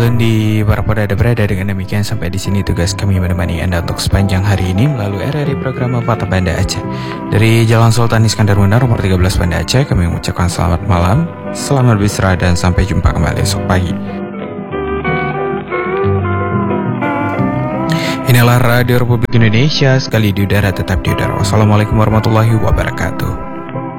Di para berada dengan demikian sampai di sini tugas kami menemani Anda untuk sepanjang hari ini melalui RRI program Mata Banda Aceh. Dari Jalan Sultan Iskandar Muda nomor 13 Banda Aceh, kami mengucapkan selamat malam, selamat beristirahat dan sampai jumpa kembali esok pagi. Inilah Radio Republik Indonesia, sekali di udara tetap di udara. Wassalamualaikum warahmatullahi wabarakatuh.